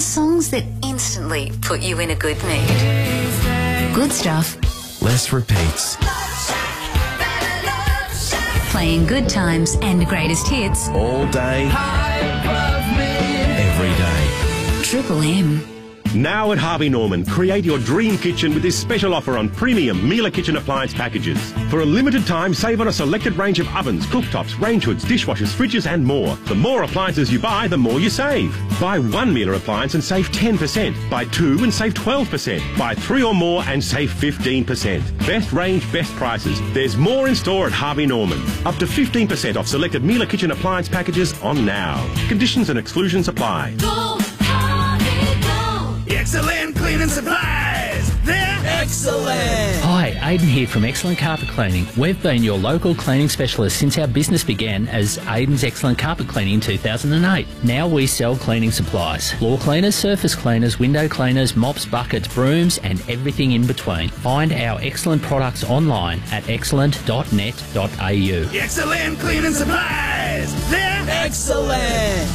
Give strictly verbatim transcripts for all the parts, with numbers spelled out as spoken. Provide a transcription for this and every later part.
songs that instantly put you in a good mood. Good stuff. Less repeats. Playing good times and greatest hits. All day. Every day. Triple M. Now at Harvey Norman, create your dream kitchen with this special offer on premium Miele kitchen appliance packages. For a limited time, save on a selected range of ovens, cooktops, range hoods, dishwashers, fridges and more. The more appliances you buy, the more you save. Buy one Miele appliance and save ten percent. Buy two and save twelve percent. Buy three or more and save fifteen percent. Best range, best prices. There's more in store at Harvey Norman. Up to fifteen percent off selected Miele kitchen appliance packages on now. Conditions and exclusions apply. Go, Harvey, go. Excellent cleaning supplies. They're excellent. Hi, Aidan here from Excellent Carpet Cleaning. We've been your local cleaning specialist since our business began as Aidan's Excellent Carpet Cleaning in two thousand eight. Now we sell cleaning supplies. Floor cleaners, surface cleaners, window cleaners, mops, buckets, brooms and everything in between. Find our excellent products online at excellent dot net dot a u. Excellent cleaning supplies. They're excellent.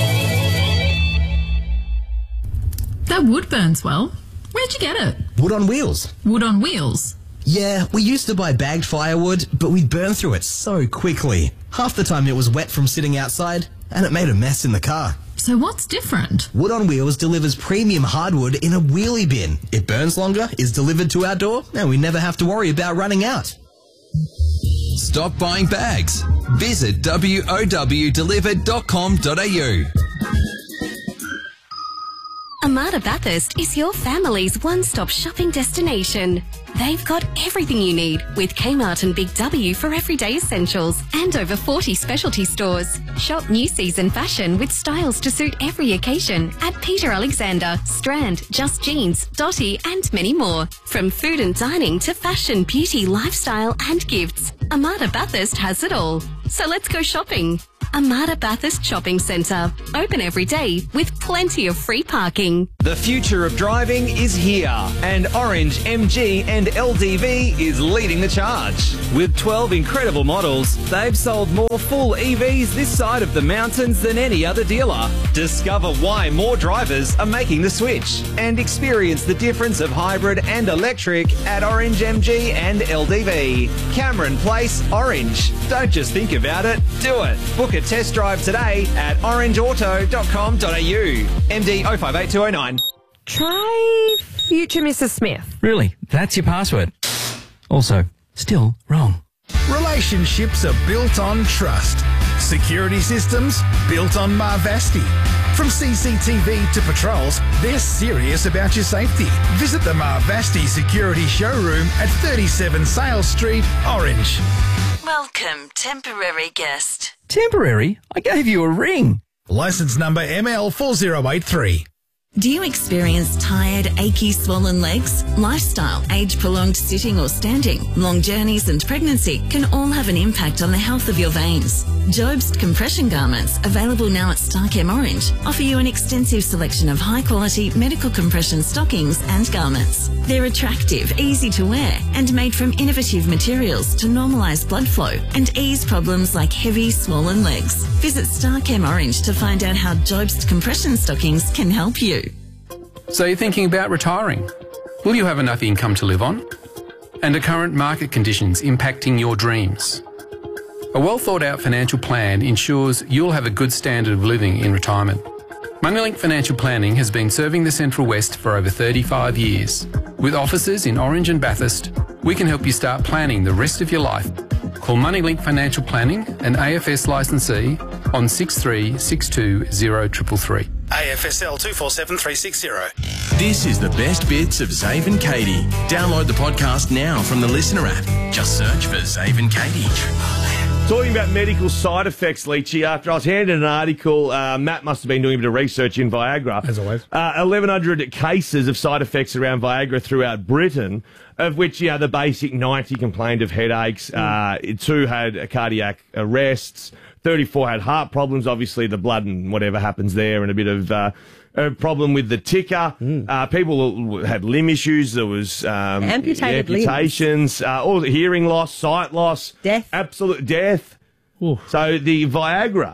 That wood burns well. Where'd you get it? Wood on wheels. Wood on wheels? Yeah, we used to buy bagged firewood, but we'd burn through it so quickly. Half the time it was wet from sitting outside, and it made a mess in the car. So what's different? Wood on Wheels delivers premium hardwood in a wheelie bin. It burns longer, is delivered to our door, and we never have to worry about running out. Stop buying bags. Visit w o w delivered dot com dot a u. Armada Bathurst is your family's one-stop shopping destination. They've got everything you need with Kmart and Big W for everyday essentials and over forty specialty stores. Shop new season fashion with styles to suit every occasion at Peter Alexander, Strand, Just Jeans, Dotty and many more. From food and dining to fashion, beauty, lifestyle and gifts, Armada Bathurst has it all. So let's go shopping. Armada Bathurst Shopping Centre. Open every day with plenty of free parking. The future of driving is here, and Orange M G and L D V is leading the charge. With twelve incredible models, they've sold more full E Vs this side of the mountains than any other dealer. Discover why more drivers are making the switch and experience the difference of hybrid and electric at Orange M G and L D V. Cameron Place, Orange. Don't just think about it, do it. Book a test drive today at orange auto dot com dot a u. M D oh five eight two oh nine. Try future Missus Smith. Really? That's your password? Also, still wrong. Relationships are built on trust. Security systems built on Marvasti. From C C T V to patrols, they're serious about your safety. Visit the Marvasti Security Showroom at thirty-seven Sales Street, Orange. Welcome, temporary guest. Temporary? I gave you a ring. Licence number M L four zero eight three. Do you experience tired, achy, swollen legs? Lifestyle, age-prolonged sitting or standing, long journeys and pregnancy can all have an impact on the health of your veins. Jobst compression garments, available now at Starchem Orange, offer you an extensive selection of high-quality medical compression stockings and garments. They're attractive, easy to wear, and made from innovative materials to normalise blood flow and ease problems like heavy, swollen legs. Visit Starchem Orange to find out how Jobst compression stockings can help you. So you're thinking about retiring? Will you have enough income to live on? And are current market conditions impacting your dreams? A well thought out financial plan ensures you'll have a good standard of living in retirement. Moneylink Financial Planning has been serving the Central West for over thirty-five years. With offices in Orange and Bathurst, we can help you start planning the rest of your life. Call Moneylink Financial Planning, an A F S licensee, on six three six two zero three three three. A F S L two four seven three six zero. This is the best bits of Zave and Katie. Download the podcast now from the Listener app. Just search for Zave and Katie. Talking about medical side effects, Leachy, after I was handed an article, uh, Matt must have been doing a bit of research in Viagra. As always. Uh, eleven hundred cases of side effects around Viagra throughout Britain, of which, you know, the basic ninety complained of headaches, mm. uh, two had cardiac arrests, thirty-four had heart problems, obviously the blood and whatever happens there, and a bit of uh, a problem with the ticker. Mm. Uh, people had limb issues. There was um, amputated amputations, uh, all the hearing loss, sight loss, death, absolute death. Ooh. So the Viagra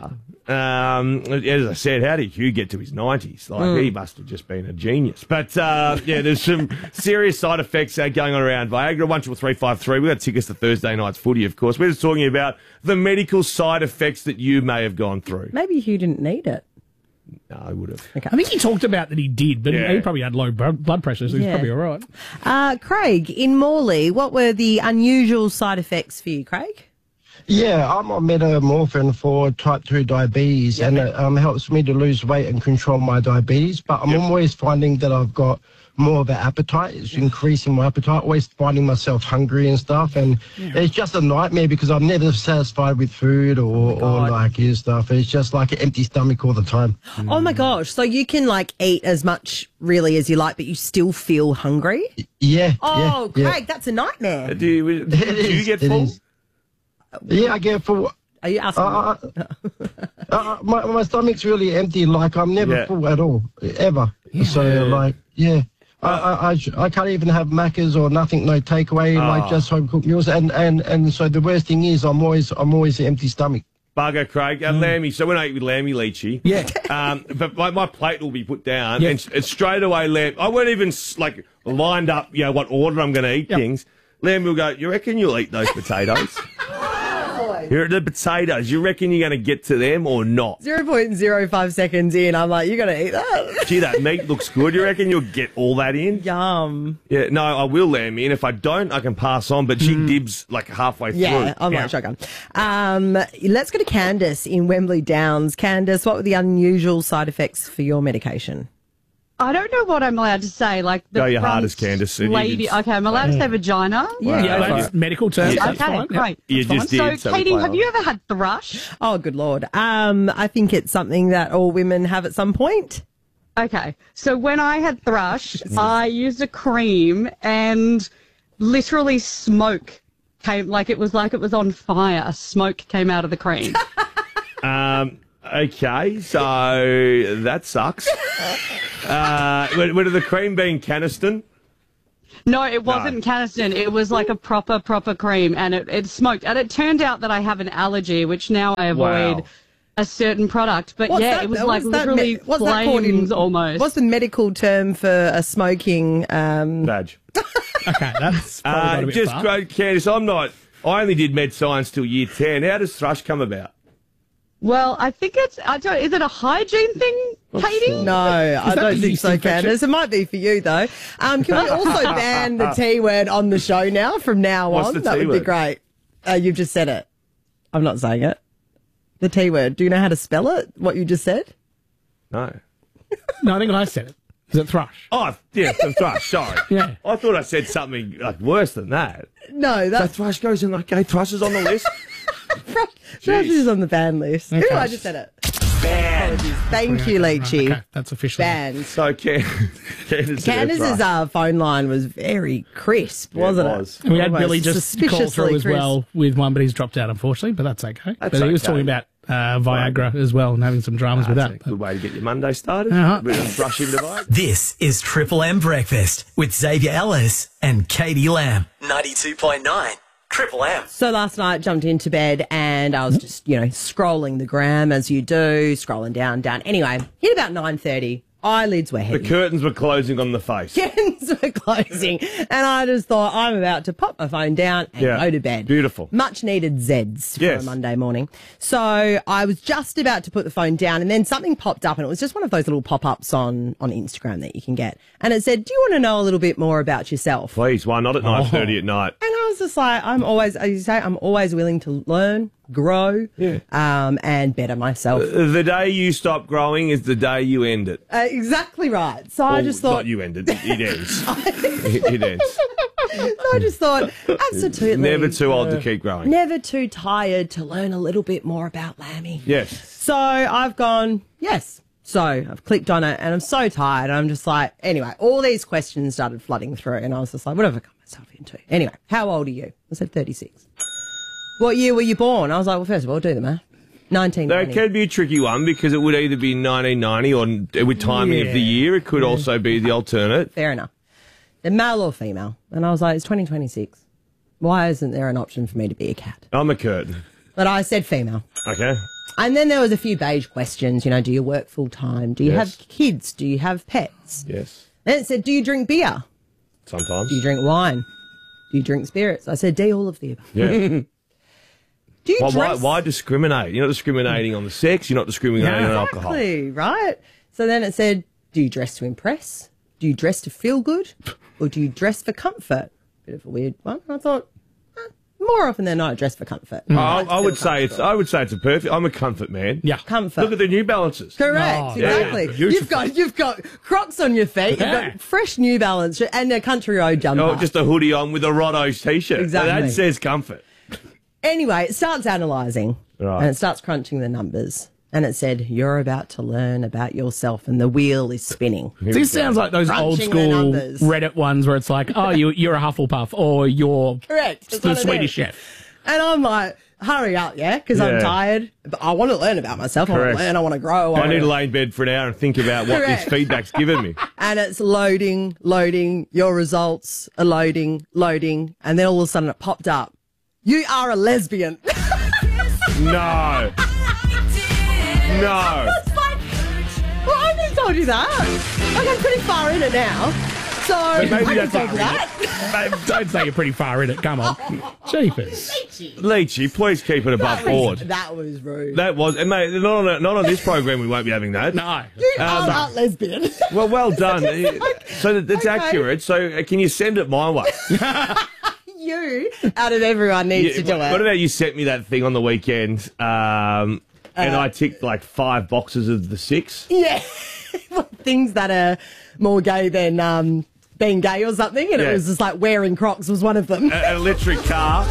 Um, as I said, how did Hugh get to his nineties? Like, Mm. he must have just been a genius. But, uh, yeah, there's some serious side effects uh, going on around Viagra. one triple three five three. We've got tickets to Thursday night's footy, of course. We're just talking about the medical side effects that you may have gone through. Maybe Hugh didn't need it. No, I would have. I think he talked about that he did, but Yeah. he probably had low bu- blood pressure, so he's Yeah. probably all right. Uh, Craig, in Morley, what were the unusual side effects for you, Craig? Yeah, I'm on metformin for type two diabetes, and it um, helps me to lose weight and control my diabetes. But I'm always finding that I've got more of an appetite. It's increasing my appetite, always finding myself hungry and stuff. And Yeah. it's just a nightmare because I'm never satisfied with food or, or like his stuff. It's just like an empty stomach all the time. Oh my gosh! So you can like eat as much really as you like, but you still feel hungry? Yeah. Oh, yeah, Craig, that's a nightmare. Do you, do you get full? Yeah, I get full. Are you asking? Uh, uh, my, my stomach's really empty. Like, I'm never Yeah. full at all, ever. So, like, yeah. I, I, I, I can't even have Maccas or nothing, no takeaway, like Oh. just home cooked meals. And, and, and so the worst thing is I'm always I'm always an empty stomach. Bugger, Craig. Uh, Lammy. So when I eat with Lammy Leachy. Yeah. Um, but my, my plate will be put down, Yeah. and, and straight away, Lamb. I won't even s- like lined up, you know, what order I'm going to eat Yep. things. Lamb will go, you reckon you'll eat those potatoes? Here are the potatoes. You reckon you're going to get to them or not? zero point zero five seconds in, I'm like, you got to eat that. Gee, that meat looks good. You reckon you'll get all that in? Yum. Yeah, no, I will, Lammy, and if I don't, I can pass on, but she dibs like halfway Yeah, through. I'm like shotgun. Um, let's go to Candace in Wembley Downs. Candace, what were the unusual side effects for your medication? I don't know what I'm allowed to say. Like the Go your front hardest, Candace. You lady. just- Okay, I'm allowed to say vagina. Yeah, yeah that's medical terms. Yeah. That's Okay, fine. Yeah. great. You That's just fine. did, So, so we Katie, play have on. you ever had thrush? Oh, good Lord. Um, I think it's something that all women have at some point. Okay, so when I had thrush, I used a cream and literally smoke came, like it was like it was on fire. Smoke came out of the cream. Um, okay, so that sucks. Uh, would, would the cream been Caniston? No, it wasn't Caniston. It was like a proper, proper cream, and it, it smoked. And it turned out that I have an allergy, which now I avoid Wow. a certain product. But What's yeah, that- it was what's like that literally me- what's that called in- flames almost. What's the medical term for a smoking? Um... Badge. Okay, that's probably Uh, got a bit just far. great, Candice. I'm not. I only did med science till year ten. How does thrush come about? Well, I think it's. I don't. Is it a hygiene thing, Katie? No, I that don't the think yeast so, infection? Candace. It might be for you, though. Um, can we also ban the T word on the show now, from now What's on? the That T would be word? great. Uh, you've just said it. I'm not saying it. The T word. Do you know how to spell it, what you just said? No. No, I think I said it. Is it thrush? Oh, yeah, the thrush. Sorry. Yeah. I thought I said something like worse than that. No, So that's thrush goes in like, okay, thrush is on the list. Thrush is on the ban list. Okay. Ooh, I just said it. Apologies. Thank you, Leachy. Okay, that's officially. Banned. So Can- Candice said Candace's thrush. uh, phone line was very crisp, Yeah, it wasn't it? was. And we had Almost Billy just call suspiciously through as crisp. well with one, but he's dropped out, unfortunately, but that's okay. That's but he was okay. talking about uh, Viagra as well and having some dramas with That's that. a good way to get your Monday started. Uh-huh. A bit of thrush into Viagra. This is Triple M Breakfast with Xavier Ellis and Katie Lamb. ninety-two point nine Triple M. So last night, jumped into bed and I was just, you know, scrolling the gram as you do, scrolling down, down. Anyway, hit about nine thirty. Eyelids were The heavy. curtains were closing on the face. Curtains were closing. And I just thought, I'm about to pop my phone down and Yeah. go to bed. Beautiful. Much needed Zeds for Yes. a Monday morning. So I was just about to put the phone down and then something popped up and it was just one of those little pop-ups on, on Instagram that you can get. And it said, do you want to know a little bit more about yourself? Please, why not at nine thirty at night? And I was just like, I'm always, as you say, I'm always willing to learn, grow, Yeah. um, and better myself. The day you stop growing is the day you end it. Uh, exactly right. So I Well, just thought, Not you end it. It ends. it, it ends. so I just thought, absolutely. Never too old to keep growing. Never too tired to learn a little bit more about Lammy. Yes. So I've gone, yes. So I've clicked on it and I'm so tired. I'm just like, anyway, all these questions started flooding through and I was just like, what have I got myself into? Anyway, how old are you? I said thirty-six. What year were you born? I was like, well, first of all, do the math. nineteen ninety. That can be a tricky one because it would either be nineteen ninety or with timing of the year. It could also be the alternate. Fair enough. The male or female? And I was like, it's twenty twenty-six. Why isn't there an option for me to be a cat? I'm a curtain. But I said female. Okay. And then there was a few beige questions. You know, do you work full time? Do you Yes. have kids? Do you have pets? Yes. Then it said, do you drink beer? Sometimes. Do you drink wine? Do you drink spirits? I said, D, all of the above. Yeah. Do you Why, why, dress? why discriminate? You're not discriminating on the sex. You're not discriminating on alcohol. Exactly, right? So then it said, do you dress to impress? Do you dress to feel good? Or do you dress for comfort? Bit of a weird one. I thought, eh, more often than not, I dress for comfort. I, I would say it's. I would say it's a perfect. I'm a comfort man. Yeah, comfort. Look at the New Balances. Correct, Oh, exactly. yeah, beautiful. you've got you've got Crocs on your feet, Yeah. you've got fresh New Balance and a Country Road jumper. Oh, just a hoodie on with a Rotto's t-shirt. Exactly. That says comfort. Anyway, it starts analysing Right. and it starts crunching the numbers. And it said, you're about to learn about yourself and the wheel is spinning. This sounds like those old Crunching the school numbers. Reddit ones where it's like, oh, you, you're a Hufflepuff or you're Correct. That's the what it Swedish is. chef. And I'm like, hurry up, yeah, because I'm Yeah. tired. But I want to learn about myself. I want Correct. to learn. I want to grow. I wanna- need to lay in bed for an hour and think about what Correct. this feedback's given me. And it's loading, loading. Your results are loading, loading. And then all of a sudden it popped up. You are a lesbian. No. No. It's like, well, I just told you that. Like, I'm pretty far in it now. So, But maybe I that's just told you far in that. Mate, don't say you're pretty far in it. Come on. Jeepers. Leachy, please keep it above That board. was, that was rude. That was, and mate, not on, a, not on this program. We won't be having that. No. You Um, are not lesbian. Well, well done. So that's Okay. accurate. So uh, can you send it my way? You, out of everyone, needs to do what, it. what about you sent me that thing on the weekend, um, and Uh, I ticked like five boxes of the six. Yeah. Things that are more gay than um, being gay or something. And Yeah. it was just like wearing Crocs was one of them. An electric car.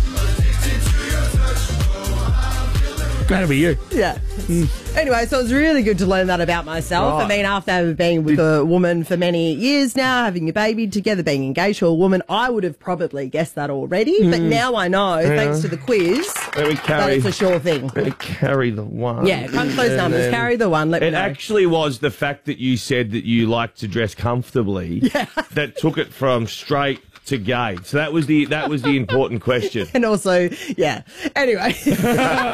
That'll be you. Yeah. Anyway, so it was really good to learn that about myself. I Right. mean, after being with a woman for many years now, having a baby together, being engaged to a woman, I would have probably guessed that already. But now I know, Yeah. thanks to the quiz, Let me that carry. it's a sure thing. Let me carry the one. Yeah, crunch those And numbers, then- carry the one, let me It know. actually was the fact that you said that you like to dress comfortably that took it from straight to gay. So that was the that was the important question. And also, yeah. Anyway.